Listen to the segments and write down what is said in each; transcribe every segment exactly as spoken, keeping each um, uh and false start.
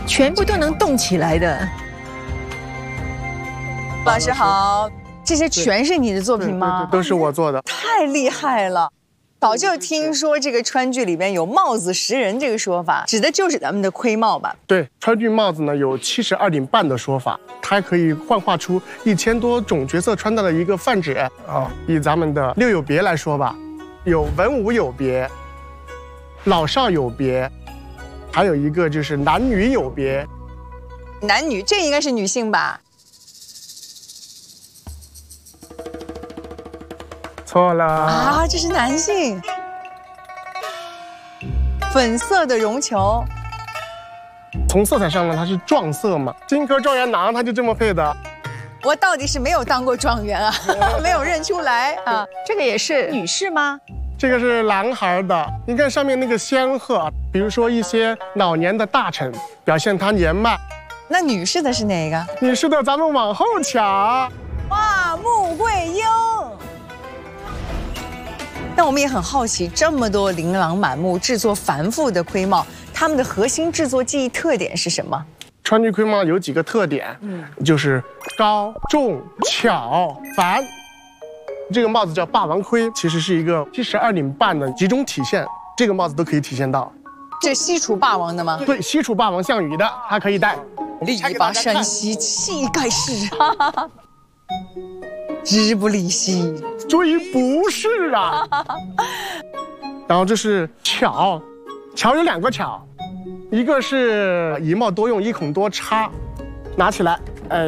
全部都能动起来的。 老师好，这些全是你的作品吗？ 都是我做的， 太厉害了！早就听说这个川剧里边有帽子识人这个说法，指的就是咱们的盔帽吧？ 对，川剧帽子呢有七十二顶半的说法，它可以幻化出一千多种角色穿戴的一个泛指啊。以咱们的六有别来说吧，有文武有别，老少有别，还有一个就是男女有别。 男女，这应该是女性吧？ 错了啊，这是男性。粉色的绒球， 从色彩上呢，它是撞色嘛，金科状元郎它就这么配的。 我到底是没有当过状元啊，没有认出来啊。 这个也是女士吗？ 这个是男孩的，你看上面那个仙鹤，比如说一些老年的大臣，表现他年迈。 那女士的是哪个？ 女士的咱们往后抢。 哇，穆桂英。但我们也很好奇，这么多琳琅满目、制作繁复的盔帽，它们的核心制作技艺特点是什么？ 川剧盔帽有几个特点，嗯，就是高、重、巧、繁。这个帽子叫霸王盔，其实是一个七十二顶半的集中体现，这个帽子都可以体现到。 这西楚霸王的吗？ 对，西楚霸王项羽的，它可以戴。 力拔山兮气盖世，日不离兮。 注意不是啊。然后这是巧，巧有两个巧，一个是一帽多用，一孔多插，拿起来，哎，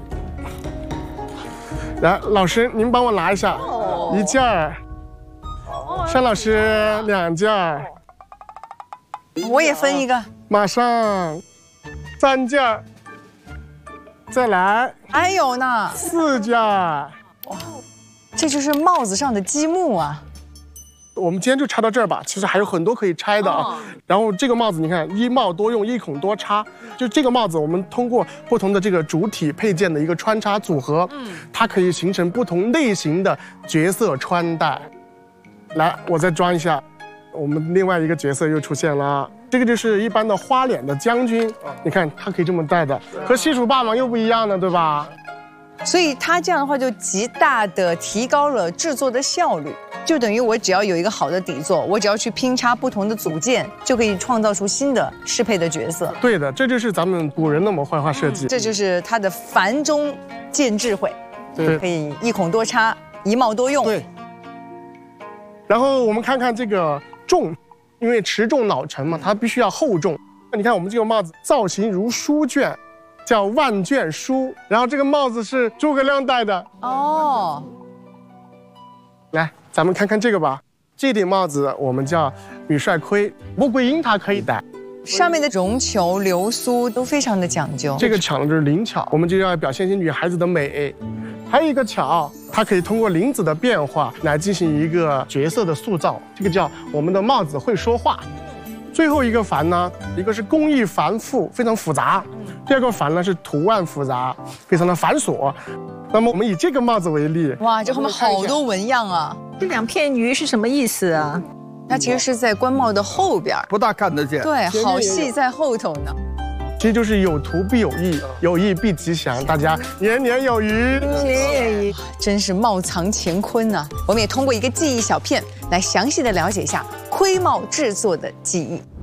来，老师您帮我拿一下，哦、一件儿，单老师两件儿， 我也分一个， 马上三件儿，再来， 还有呢， 四件儿， 哇，这就是帽子上的积木啊。 我们今天就拆到这儿吧，其实还有很多可以拆的啊。哦、然后这个帽子你看，一帽多用，一孔多插，就这个帽子我们通过不同的这个主体配件的一个穿插组合，嗯，它可以形成不同类型的角色穿戴。来，我再装一下，我们另外一个角色又出现了，这个就是一般的花脸的将军，你看它可以这么戴的，和西楚霸王又不一样了，对吧？ 所以它这样的话就极大的提高了制作的效率，就等于我只要有一个好的底座，我只要去拼插不同的组件，就可以创造出新的适配的角色。 对的，这就是咱们古人的模块化设计， 嗯、这就是它的繁中见智慧，对，可以一孔多插，一帽多用。 对。然后我们看看这个重，因为持重老成嘛，它必须要厚重。你看我们这个帽子造型如书卷。叫万卷书，然后这个帽子是诸葛亮戴的哦。来，咱们看看这个吧，这顶帽子我们叫女帅盔，穆桂英她可以戴。 上面的绒球、流苏都非常的讲究。 这个巧呢就是灵巧，我们就要表现一些女孩子的美。还有一个巧，它可以通过林子的变化来进行一个角色的塑造，这个叫我们的帽子会说话。最后一个繁呢，一个是工艺繁复，非常复杂。第二个繁呢是图案复杂，非常的繁琐。那么我们以这个帽子为例， 哇，这后面好多纹样啊！ 这两片鱼是什么意思啊？ 它其实是在官帽的后边， 不大看得见。 对，好戏在后头呢。 其实就是有图必有意，有意必吉祥，大家年年有余。 耶，真是帽藏乾坤啊！我们也通过一个记忆小片来详细的了解一下盔帽制作的技艺。